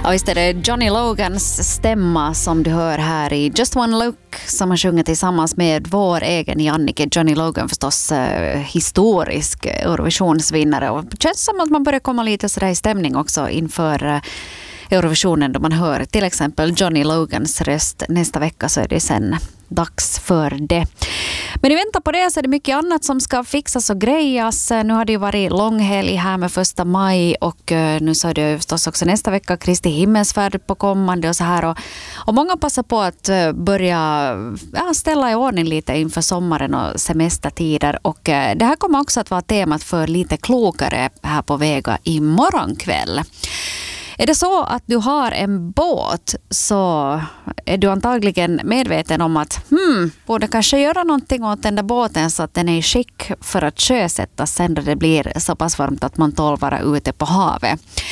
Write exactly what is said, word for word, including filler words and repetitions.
Ja, visst är det Johnny Logans stämma som du hör här i Just One Look som han sjunger tillsammans med vår egen Jannike. Johnny Logan förstås eh, historisk Eurovisionsvinnare, och det känns som att man börjar komma lite sådär i stämning också inför eh, Eurovisionen, då man hör till exempel Johnny Logans röst. Nästa vecka så är det sen dags för det. Men i väntan på det så är det mycket annat som ska fixas och grejas. Nu har det ju varit långhelg här med första maj, och nu så är det ju förstås också nästa vecka Kristi himmelsfärd på kommande och så här. Och, och många passar på att börja ja, ställa i ordning lite inför sommaren och semestertider. Och det här kommer också att vara temat för lite klokare här på Vega i morgonkväll. Är det så att du har en båt så är du antagligen medveten om att hmm, borde kanske göra någonting åt den där båten så att den är i skick för att sjösättas sen då det blir så pass varmt att man tål vara ute på havet.